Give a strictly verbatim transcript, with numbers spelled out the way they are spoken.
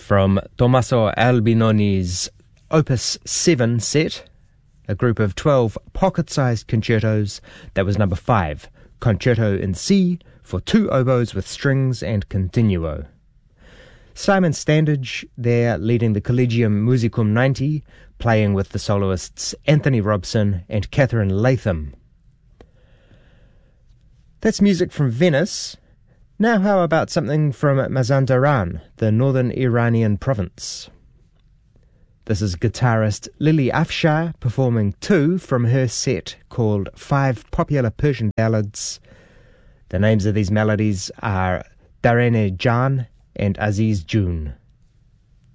from Tommaso Albinoni's Opus seven set, a group of twelve pocket-sized concertos. That was number five, Concerto in C for two oboes with strings and continuo. Simon Standage there leading the Collegium Musicum ninety, playing with the soloists Anthony Robson and Catherine Latham. That's music from Venice. Now how about something from Mazandaran, the northern Iranian province? This is guitarist Lily Afshar performing two from her set called Five Popular Persian Ballads. The names of these melodies are Darene Jan and Aziz June.